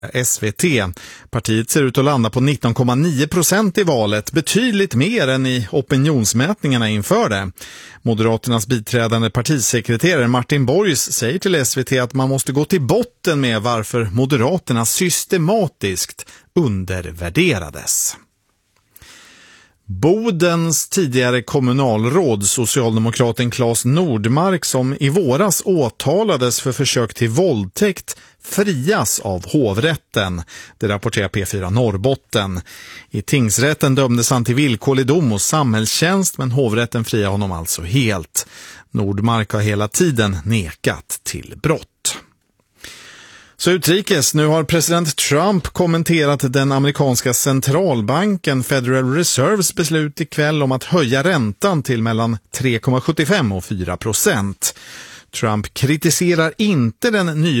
SVT. Partiet ser ut att landa på 19,9% i valet, betydligt mer än i opinionsmätningarna inför det. Moderaternas biträdande partisekreterare Martin Borgs säger till SVT att man måste gå till botten med varför Moderaterna systematiskt undervärderades. Bodens tidigare kommunalråd, socialdemokraten Claes Nordmark, som i våras åtalades för försök till våldtäkt, frias av hovrätten. Det rapporterar P4 Norrbotten. I tingsrätten dömdes han till villkorlig dom och samhällstjänst, men hovrätten friar honom alltså helt. Nordmark har hela tiden nekat till brott. Så utrikes, nu har president Trump kommenterat den amerikanska centralbanken Federal Reserves beslut ikväll om att höja räntan till mellan 3,75 och 4%. Trump kritiserar inte den nya